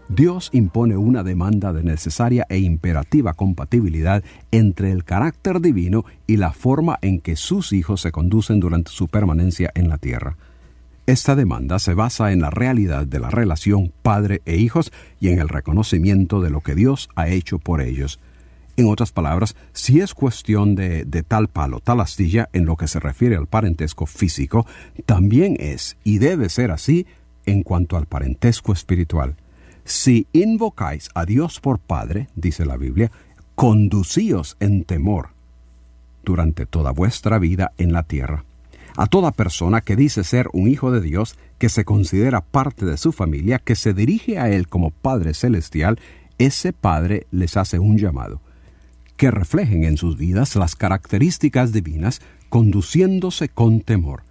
Dios impone una demanda de necesaria e imperativa compatibilidad entre el carácter divino y la forma en que sus hijos se conducen durante su permanencia en la tierra. Esta demanda se basa en la realidad de la relación padre e hijos y en el reconocimiento de lo que Dios ha hecho por ellos. En otras palabras, si es cuestión de tal palo, tal astilla en lo que se refiere al parentesco físico, también es y debe ser así en cuanto al parentesco espiritual. Si invocáis a Dios por Padre, dice la Biblia, conducíos en temor durante toda vuestra vida en la tierra. A toda persona que dice ser un hijo de Dios, que se considera parte de su familia, que se dirige a Él como Padre Celestial, ese Padre les hace un llamado, que reflejen en sus vidas las características divinas, conduciéndose con temor.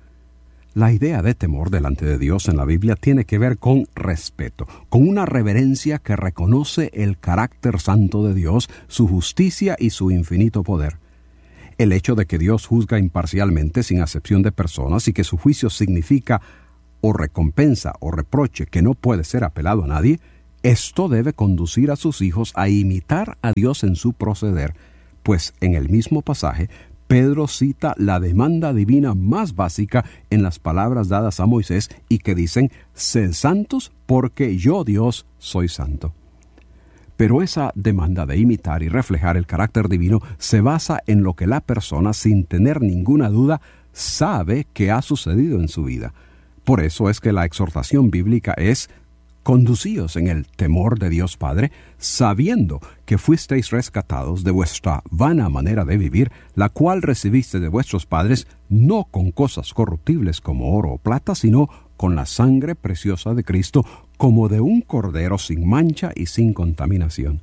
La idea de temor delante de Dios en la Biblia tiene que ver con respeto, con una reverencia que reconoce el carácter santo de Dios, su justicia y su infinito poder. El hecho de que Dios juzga imparcialmente sin acepción de personas y que su juicio significa o recompensa o reproche que no puede ser apelado a nadie, esto debe conducir a sus hijos a imitar a Dios en su proceder, pues en el mismo pasaje Pedro cita la demanda divina más básica en las palabras dadas a Moisés y que dicen, «Sed santos porque yo, Dios, soy santo». Pero esa demanda de imitar y reflejar el carácter divino se basa en lo que la persona, sin tener ninguna duda, sabe que ha sucedido en su vida. Por eso es que la exhortación bíblica es, «Conducíos en el temor de Dios Padre, sabiendo que fuisteis rescatados de vuestra vana manera de vivir, la cual recibiste de vuestros padres, no con cosas corruptibles como oro o plata, sino con la sangre preciosa de Cristo, como de un cordero sin mancha y sin contaminación».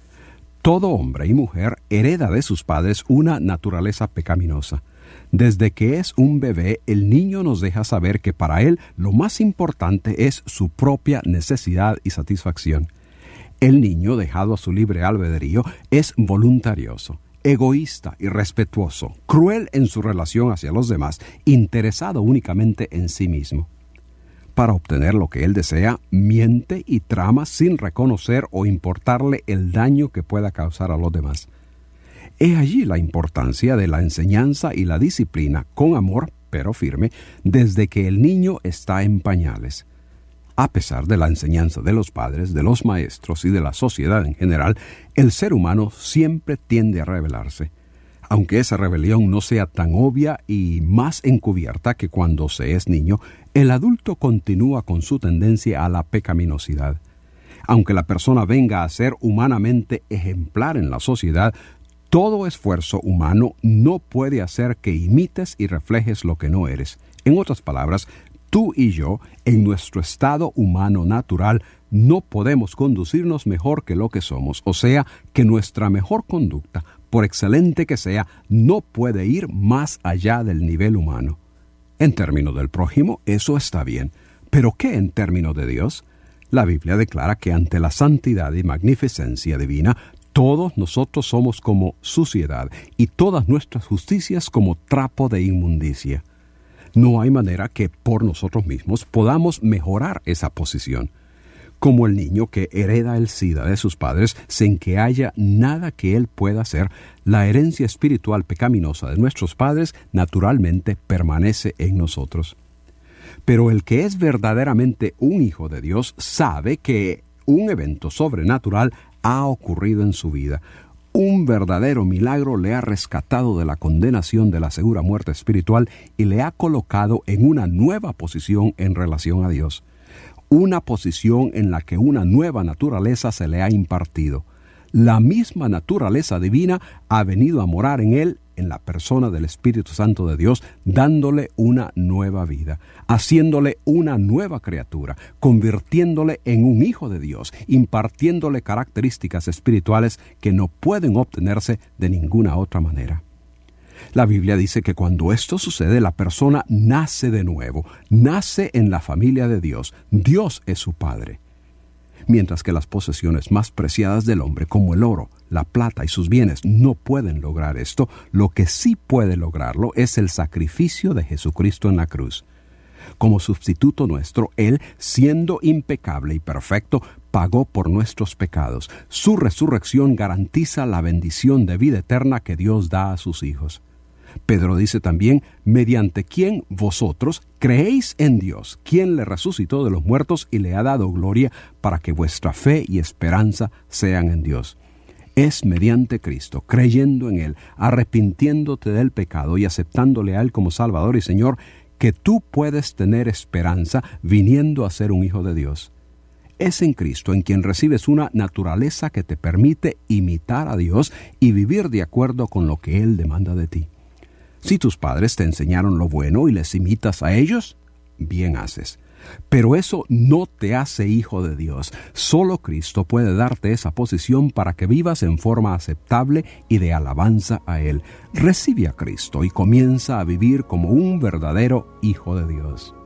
Todo hombre y mujer hereda de sus padres una naturaleza pecaminosa. Desde que es un bebé, el niño nos deja saber que para él lo más importante es su propia necesidad y satisfacción. El niño, dejado a su libre albedrío, es voluntarioso, egoísta, irrespetuoso, cruel en su relación hacia los demás, interesado únicamente en sí mismo. Para obtener lo que él desea, miente y trama sin reconocer o importarle el daño que pueda causar a los demás. He allí la importancia de la enseñanza y la disciplina con amor, pero firme, desde que el niño está en pañales. A pesar de la enseñanza de los padres, de los maestros y de la sociedad en general, el ser humano siempre tiende a rebelarse. Aunque esa rebelión no sea tan obvia y más encubierta que cuando se es niño, el adulto continúa con su tendencia a la pecaminosidad. Aunque la persona venga a ser humanamente ejemplar en la sociedad, todo esfuerzo humano no puede hacer que imites y reflejes lo que no eres. En otras palabras, tú y yo, en nuestro estado humano natural, no podemos conducirnos mejor que lo que somos, o sea, que nuestra mejor conducta, por excelente que sea, no puede ir más allá del nivel humano. En términos del prójimo, eso está bien, pero ¿qué en términos de Dios? La Biblia declara que ante la santidad y magnificencia divina, todos nosotros somos como suciedad y todas nuestras justicias como trapo de inmundicia. No hay manera que por nosotros mismos podamos mejorar esa posición. Como el niño que hereda el SIDA de sus padres sin que haya nada que él pueda hacer, la herencia espiritual pecaminosa de nuestros padres naturalmente permanece en nosotros. Pero el que es verdaderamente un hijo de Dios sabe que un evento sobrenatural ha ocurrido en su vida. Un verdadero milagro le ha rescatado de la condenación de la segura muerte espiritual y le ha colocado en una nueva posición en relación a Dios. Una posición en la que una nueva naturaleza se le ha impartido. La misma naturaleza divina ha venido a morar en él, en la persona del Espíritu Santo de Dios, dándole una nueva vida, haciéndole una nueva criatura, convirtiéndole en un hijo de Dios, impartiéndole características espirituales que no pueden obtenerse de ninguna otra manera. La Biblia dice que cuando esto sucede, la persona nace de nuevo, nace en la familia de Dios. Dios es su Padre. Mientras que las posesiones más preciadas del hombre, como el oro, la plata y sus bienes, no pueden lograr esto, lo que sí puede lograrlo es el sacrificio de Jesucristo en la cruz. Como sustituto nuestro, Él, siendo impecable y perfecto, pagó por nuestros pecados. Su resurrección garantiza la bendición de vida eterna que Dios da a sus hijos. Pedro dice también, mediante quien vosotros creéis en Dios, quien le resucitó de los muertos y le ha dado gloria, para que vuestra fe y esperanza sean en Dios. Es mediante Cristo, creyendo en Él, arrepintiéndote del pecado y aceptándole a Él como Salvador y Señor, que tú puedes tener esperanza viniendo a ser un hijo de Dios. Es en Cristo en quien recibes una naturaleza que te permite imitar a Dios y vivir de acuerdo con lo que Él demanda de ti. Si tus padres te enseñaron lo bueno y les imitas a ellos, bien haces. Pero eso no te hace hijo de Dios. Solo Cristo puede darte esa posición para que vivas en forma aceptable y de alabanza a Él. Recibe a Cristo y comienza a vivir como un verdadero hijo de Dios.